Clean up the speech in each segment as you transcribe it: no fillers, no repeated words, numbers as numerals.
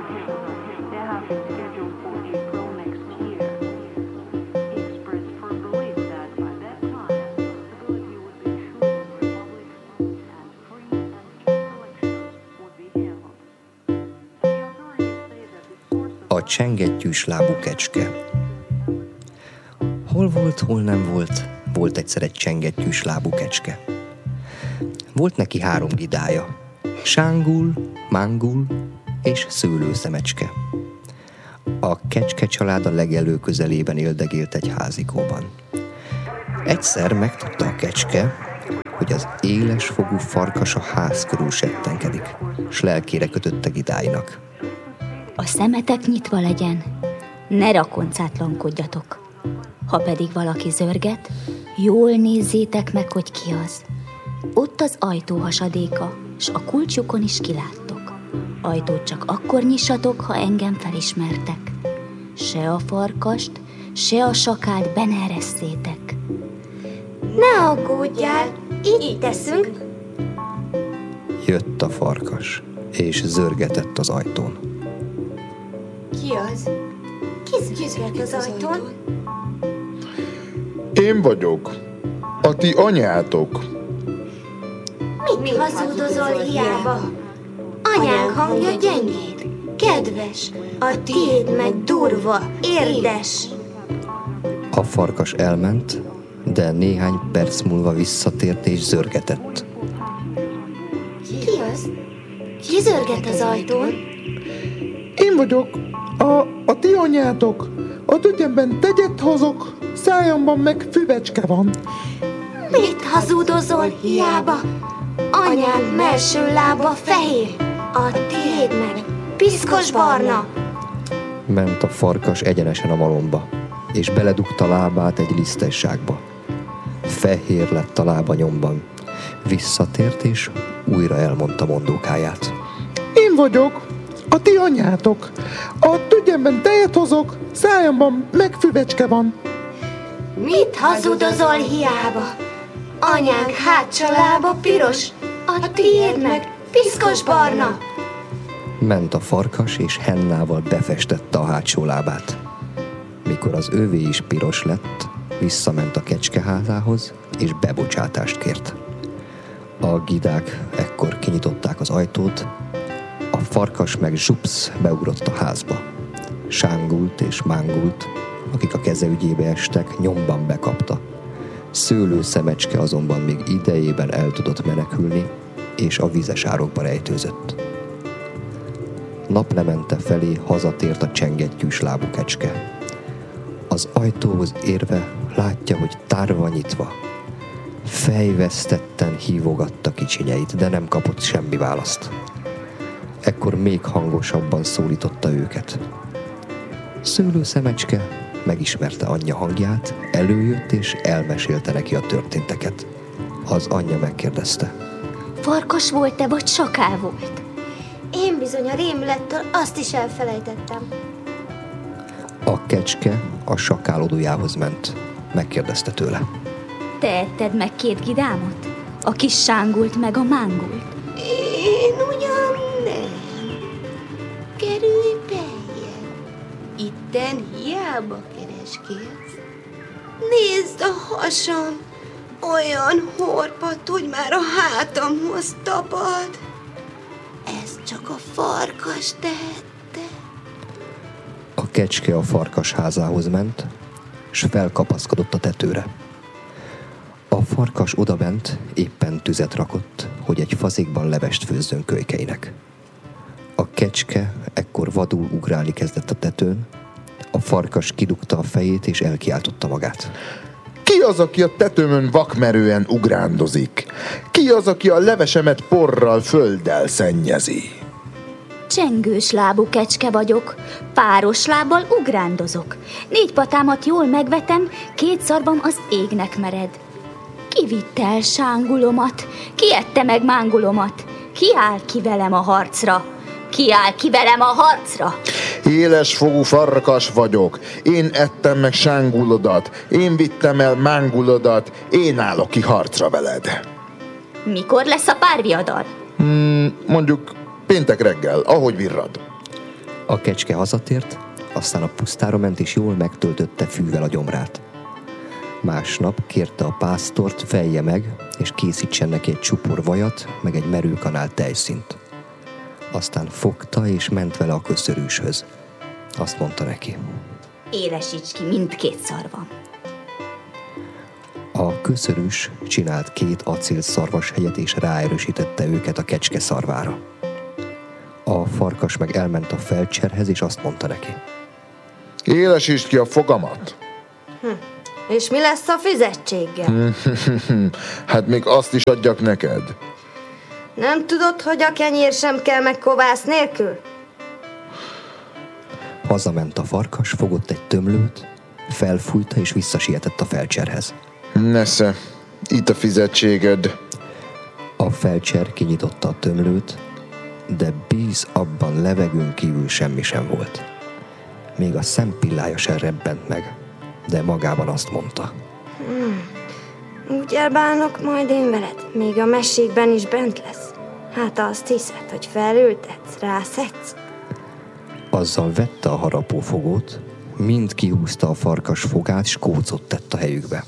A csengettyűs lábú kecske. Hol volt, hol nem volt, volt egyszer egy csengettyűs lábú kecske. Volt neki 3 gidája, Sángul, Mángul és Szőlőszemecske. A kecske család a legelő közelében éldegélt egy házikóban. Egyszer megtudta a kecske, hogy az élesfogú farkas a ház körül settenkedik, s lelkére kötötte gidáinak. A szemetek nyitva legyen, ne rakoncátlankodjatok. Ha pedig valaki zörget, jól nézzétek meg, hogy ki az. Ott az ajtó hasadéka, s a kulcsukon is kiláttok. Ajtót csak akkor nyissatok, ha engem felismertek. Se a farkast, se a sakált be ne eresszétek. Ne aggódjál, így teszünk. Jött a farkas, és zörgetett az ajtón. Ki az? Ki zörget az ajtón? Én vagyok, a ti anyátok. Mit hazudozol hiába? Anyánk hangja gyengéd, kedves, a tiéd meg durva, érdes. A farkas elment, de néhány perc múlva visszatért és zörgetett. Ki az? Ki zörget az ajtón? Én vagyok, a ti anyátok. A tügyemben tegyet hozok, szájamban meg füvecske van. Mit hazudozol hiába? Anyád mellső lába fehér, a tiéd meg piszkos barna. Ment a farkas egyenesen a malomba, és beledugta lábát egy lisztesságba. Fehér lett a lába nyomban. Visszatért, és újra elmondta mondókáját. Én vagyok, a ti anyátok. A tügyemben tejet hozok, szájamban meg füvecske van. Mit hazudozol hiába? Anyánk hátsó lába piros, a tiéd meg piszkos barna. Ment a farkas, és hennával befestette a hátsó lábát. Mikor az övé is piros lett, visszament a kecskeházához, és bebocsátást kért. A gidák ekkor kinyitották az ajtót, a farkas meg zsupsz beugrott a házba. Sángult és Mángult, akik a keze ügyébe estek, nyomban bekapta. Szőlőszemecske azonban még idejében el tudott menekülni, és a vizes árokba rejtőzött. Naplemente felé hazatért a csengettyűs lábú kecske. Az ajtóhoz érve látja, hogy tárva nyitva. Fejvesztetten hívogatta kicsinyeit, de nem kapott semmi választ. Ekkor még hangosabban szólította őket. Szőlőszemecske megismerte anyja hangját, előjött és elmesélte neki a történteket. Az anyja megkérdezte. Farkas volt-e, vagy sakál volt? Én bizony a rémülettől azt is elfelejtettem. A kecske a sakálodójához ment. Megkérdezte tőle. Te etted meg 2 gidámot? A kis Sángult meg a Mángult? Én ugyan nem. Kerülj beljebb. Itten hiába kereskélsz. Nézd a hasam, olyan horpadt, hogy már a hátamhoz tapad. Ez csak a farkas tehette. A kecske a farkas házához ment, s felkapaszkodott a tetőre. A farkas odabent, éppen tüzet rakott, hogy egy fazékban levest főzzön kölykeinek. A kecske ekkor vadul ugrálni kezdett a tetőn, a farkas kidugta a fejét és elkiáltotta magát. Ki az, aki a tetőmön vakmerően ugrándozik? Ki az, aki a levesemet porral, földdel szennyezi? Csengős lábú kecske vagyok, páros lábbal ugrándozok. 4 patámat jól megvetem, 2 szarvam az égnek mered. Ki vitte el Sángulomat? Ki ette meg Mángulomat? Ki áll ki velem a harcra? Ki áll ki velem a harcra? Élesfogú farkas vagyok. Én ettem meg Sángulodat. Én vittem el Mángulodat. Én állok ki harcra veled. Mikor lesz a párviadal? Mondjuk péntek reggel, ahogy virrad. A kecske hazatért, aztán a pusztára ment és jól megtöltötte fűvel a gyomrát. Másnap kérte a pásztort, fejje meg, és készítsen neki egy csupor vajat, meg egy merőkanál tejszínt. Aztán fogta és ment vele a köszörűshöz. Azt mondta neki: Élesíts ki mindkét szarvam. A köszörűs csinált 2 acél szarvashegyet és ráerősítette őket a kecske szarvára. A farkas meg elment a felcserhez, és azt mondta neki: Élesítsd ki a fogamat. És mi lesz a fizetséggel? Hát még azt is adjak neked. Nem tudod, hogy a kenyér sem kell meg kovász nélkül? Hazament a farkas, fogott egy tömlőt, felfújta és visszasietett a felcserhez. Nesze, itt a fizetséged. A felcser kinyitotta a tömlőt, de bíz abban, levegőn kívül semmi sem volt. Még a szempillája sem rebbent meg, de magában azt mondta: Úgy elbánok majd én veled, még a mesékben is bent lesz. Hát azt hiszed, hogy felültetsz, rászedsz? Azzal vette a harapófogót, mind kihúzta a farkas fogát, s kócot tett a helyükbe.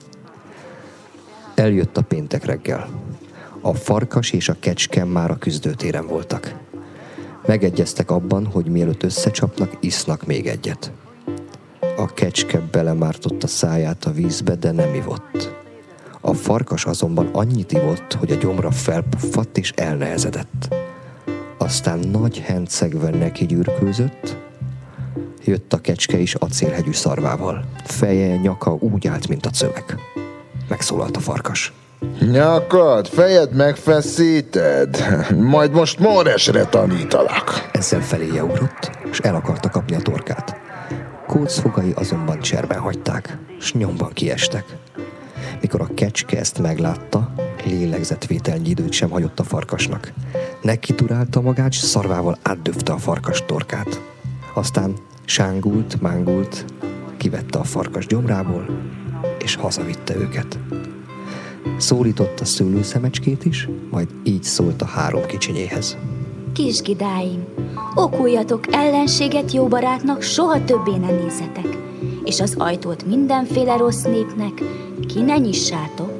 Eljött a péntek reggel. A farkas és a kecske már a küzdőtéren voltak. Megegyeztek abban, hogy mielőtt összecsapnak, isznak még egyet. A kecske belemártott a száját a vízbe, de nem ivott. A farkas azonban annyit ivott, hogy a gyomra felpuffadt és elnehezedett. Aztán nagy hencegve neki gyürkőzött. Jött a kecske is acélhegyű szarvával. Feje, nyaka úgy állt, mint a cövek. Megszólalt a farkas: Nyakad, fejed megfeszíted? Majd most Móresre tanítalak. Ezzel feléje ugrott, és el akarta kapni a torkát. Kócfogai azonban cserben hagyták, s nyomban kiestek. Mikor a kecske ezt meglátta, lélegzetvételnyi időt sem hagyott a farkasnak. Neki turálta magát, s szarvával átdöfte a farkas torkát. Aztán sángult, mángult, kivette a farkas gyomrából, és hazavitte őket. Szólította szőlőszemecskét is, majd így szólt a 3 kicsinyéhez: Kisgidáim, okuljatok ellenséget jó barátnak, soha többé ne nézzetek, és az ajtót mindenféle rossz népnek ki ne nyissátok.